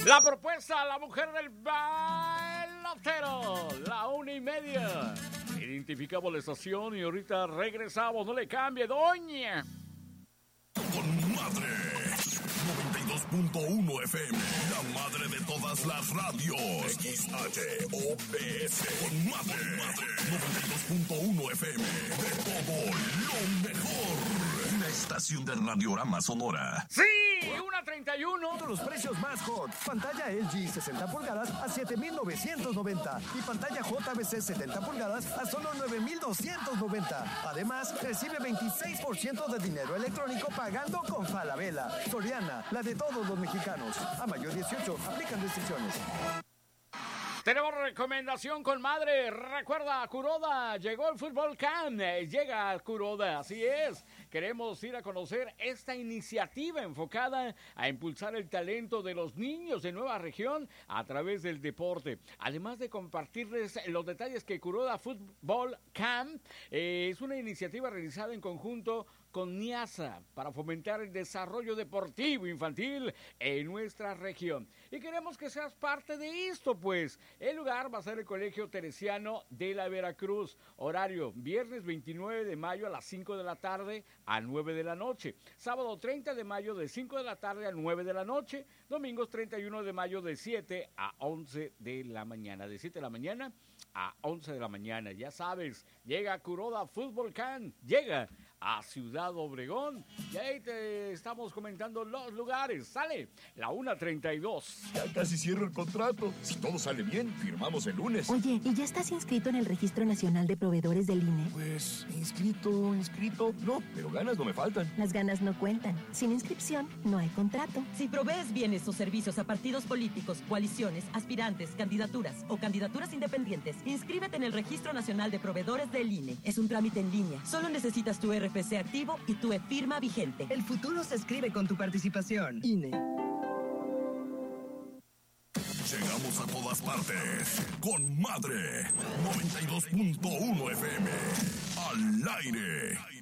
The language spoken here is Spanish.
La propuesta, la mujer del bailotero, la 1:30. Identificamos la estación y ahorita regresamos. No le cambie, doña. Con madre. 92.1 FM, la madre de todas las radios. XHOPS. Con madre. 92.1 FM, de todo lo mejor. Una estación de Radiorama Sonora. ¡Sí! 1:31. Todos los precios más hot. Pantalla LG 60 pulgadas a 7,990 y pantalla JBC 70 pulgadas a solo 9,290. Además, recibe 26% de dinero electrónico pagando con Falabella. Soriana, la de todos los mexicanos. A mayo 18, aplican restricciones. Tenemos recomendación con madre. Recuerda, Kuroda, llegó el Fútbol Camp. Llega a Kuroda, así es. Queremos ir a conocer esta iniciativa enfocada a impulsar el talento de los niños de Nueva Región a través del deporte. Además de compartirles los detalles que Kuroda Fútbol Camp es una iniciativa realizada en conjunto con NIASA para fomentar el desarrollo deportivo infantil en nuestra región. Y queremos que seas parte de esto, pues. El lugar va a ser el Colegio Teresiano de la Veracruz. Horario, viernes 29 de mayo a las 5 de la tarde a 9 de la noche. Sábado 30 de mayo de 5 de la tarde a 9 de la noche. Domingos 31 de mayo de 7 a 11 de la mañana. De 7 de la mañana a 11 de la mañana. Ya sabes, llega Kuroda Fútbol Camp. Llega a Ciudad Obregón. Y ahí te estamos comentando los lugares. Sale la 1:32. Ya casi cierro el contrato. Si todo sale bien, firmamos el lunes. Oye, ¿y ya estás inscrito en el Registro Nacional de Proveedores del INE? Pues, inscrito, no, pero ganas no me faltan. Las ganas no cuentan. Sin inscripción, no hay contrato. Si provees bienes o servicios a partidos políticos, coaliciones, aspirantes, candidaturas o candidaturas independientes, inscríbete en el Registro Nacional de Proveedores del INE. Es un trámite en línea. Solo necesitas tu RFC activo y tu e-firma vigente. El futuro se escribe con tu participación. INE. Llegamos a todas partes. Con madre. 92.1 FM. Al aire.